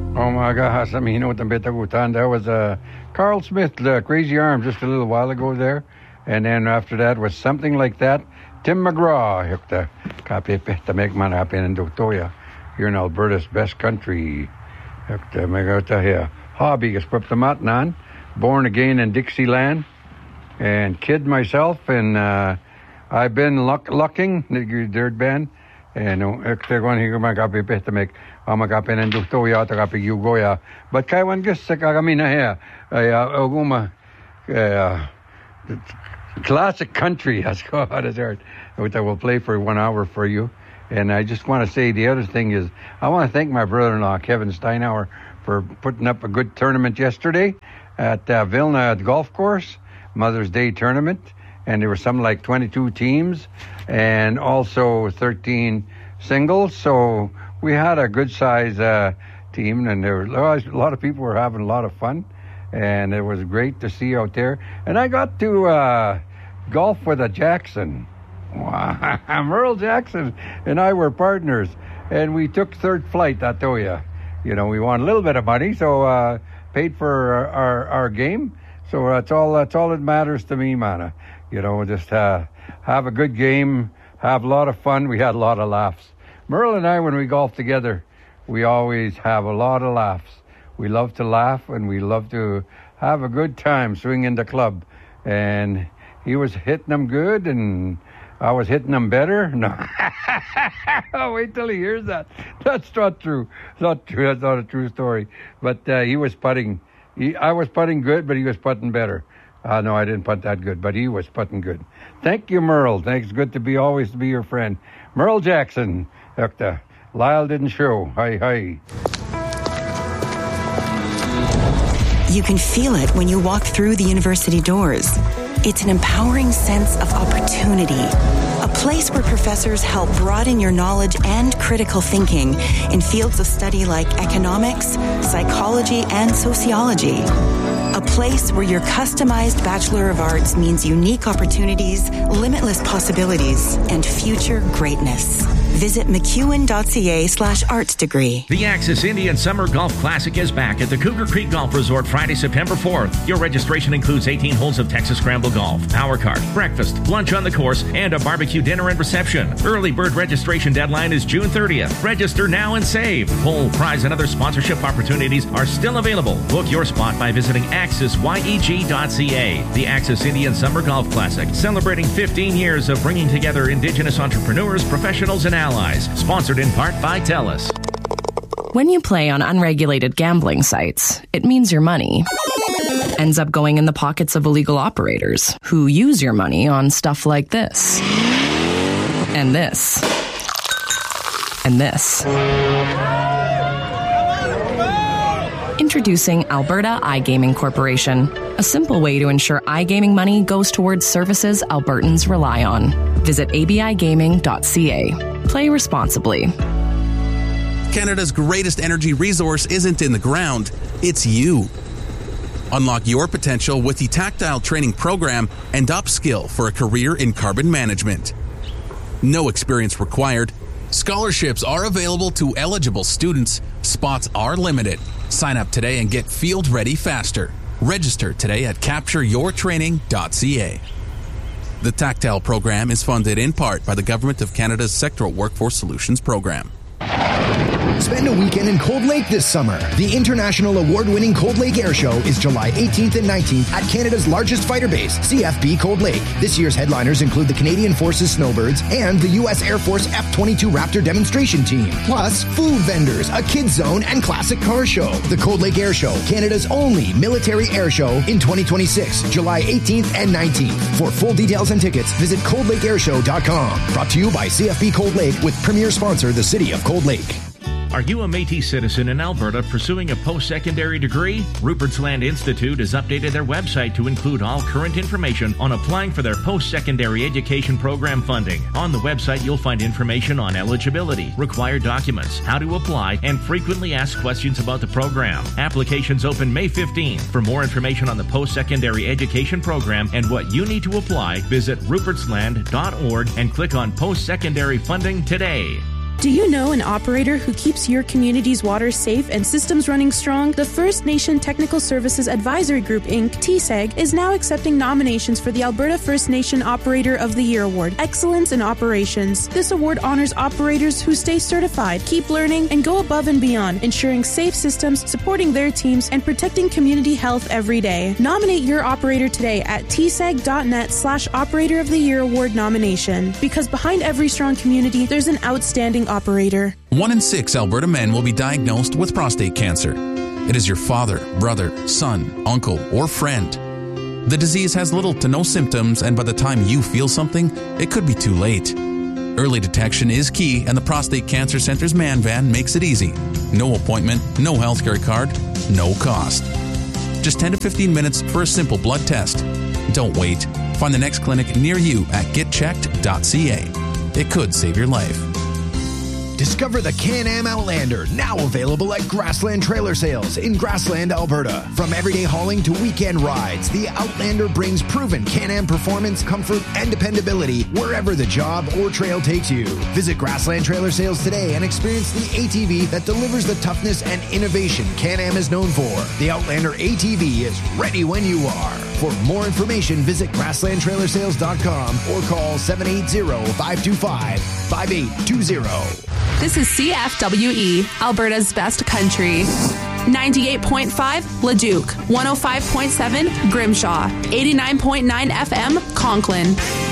Oh my gosh, I mean, that was Carl Smith, Crazy Arms, just a little while ago there. And then after that was something like that. Tim McGraw, here in Alberta's best country. Hobby is born again in Dixieland. And kid myself, and I've been lucking, the dirt band. And they're going to make and do Toya, but Kaiwan gets here. Classic country, as God has heard, which I will play for 1 hour for you. And I just want to say the other thing is, I want to thank my brother-in-law, Kevin Steinauer, for putting up a good tournament yesterday at Vilna Golf Course, Mother's Day tournament. And there were something like 22 teams and also 13 singles. So we had a good size team, and there were a lot of people were having a lot of fun. And it was great to see out there. And I got to golf with a Jackson. Wow. Merle Jackson and I were partners. And we took third flight, I tell you. You know, we won a little bit of money, so paid for our game. So that's all that matters to me, man. You know, just have a good game, have a lot of fun. We had a lot of laughs. Merle and I, when we golf together, we always have a lot of laughs. We love to laugh, and we love to have a good time swinging the club. And he was hitting them good, and I was hitting them better. No, oh, wait till he hears that. That's not true. It's not true. That's not a true story. But he was putting. I was putting good, but he was putting better. No, I didn't putt that good, but he was putting good. Thank you, Merle. Thanks. Good to be always to be your friend. Merle Jackson. Lyle didn't show. Hi. You can feel it when you walk through the university doors. It's an empowering sense of opportunity. A place where professors help broaden your knowledge and critical thinking in fields of study like economics, psychology, and sociology. A place where your customized Bachelor of Arts means unique opportunities, limitless possibilities, and future greatness. Visit mcewen.ca/arts degree. The Axis Indian Summer Golf Classic is back at the Cougar Creek Golf Resort Friday, September 4th. Your registration includes 18 holes of Texas Scramble Golf, power cart, breakfast, lunch on the course, and a barbecue dinner and reception. Early bird registration deadline is June 30th. Register now and save. Whole prize and other sponsorship opportunities are still available. Book your spot by visiting axisyeg.ca. The Axis Indian Summer Golf Classic, celebrating 15 years of bringing together Indigenous entrepreneurs, professionals, and allies. Sponsored in part by TELUS. When you play on unregulated gambling sites, it means your money ends up going in the pockets of illegal operators who use your money on stuff like this. And this. And this. Introducing Alberta iGaming Corporation, a simple way to ensure iGaming money goes towards services Albertans rely on. Visit abigaming.ca. Play responsibly. Canada's greatest energy resource isn't in the ground, it's you. Unlock your potential with the Tactile Training Program and upskill for a career in carbon management. No experience required. Scholarships are available to eligible students. Spots are limited. Sign up today and get field ready faster. Register today at captureyourtraining.ca. The Tactile program is funded in part by the Government of Canada's Sectoral Workforce Solutions Program. Spend a weekend in Cold Lake this summer. The international award-winning Cold Lake Air Show is July 18th and 19th at Canada's largest fighter base, CFB Cold Lake. This year's headliners include the Canadian Forces Snowbirds and the U.S. Air Force F-22 Raptor demonstration team. Plus, food vendors, a kids zone, and classic car show. The Cold Lake Air Show, Canada's only military air show in 2026, July 18th and 19th. For full details and tickets, visit coldlakeairshow.com. Brought to you by CFB Cold Lake with premier sponsor, the City of Cold Lake. Are you a Métis citizen in Alberta pursuing a post-secondary degree? Rupert's Land Institute has updated their website to include all current information on applying for their post-secondary education program funding. On the website, you'll find information on eligibility, required documents, how to apply, and frequently asked questions about the program. Applications open May 15th. For more information on the post-secondary education program and what you need to apply, visit rupertsland.org and click on post-secondary funding today. Do you know an operator who keeps your community's water safe and systems running strong? The First Nation Technical Services Advisory Group, Inc., TSAG, is now accepting nominations for the Alberta First Nation Operator of the Year Award, Excellence in Operations. This award honors operators who stay certified, keep learning, and go above and beyond, ensuring safe systems, supporting their teams, and protecting community health every day. Nominate your operator today at tsag.net/Operator of the Year Award nomination. Because behind every strong community, there's an outstanding operator. 1 in 6 Alberta men will be diagnosed with prostate cancer. It is your father, brother, son, uncle, or friend. The disease has little to no symptoms, and by the time you feel something, it could be too late. Early detection is key, and the Prostate Cancer Center's Man Van makes it easy. No appointment, no healthcare card, no cost. Just 10 to 15 minutes for a simple blood test. Don't wait. Find the next clinic near you at getchecked.ca. It could save your life. Discover the Can-Am Outlander, now available at Grassland Trailer Sales in Grassland, Alberta. From everyday hauling to weekend rides, the Outlander brings proven Can-Am performance, comfort, and dependability wherever the job or trail takes you. Visit Grassland Trailer Sales today and experience the ATV that delivers the toughness and innovation Can-Am is known for. The Outlander ATV is ready when you are. For more information, visit grasslandtrailersales.com or call 780-525-5820. This is CFWE, Alberta's best country. 98.5 Leduc, 105.7 Grimshaw, 89.9 FM Conklin.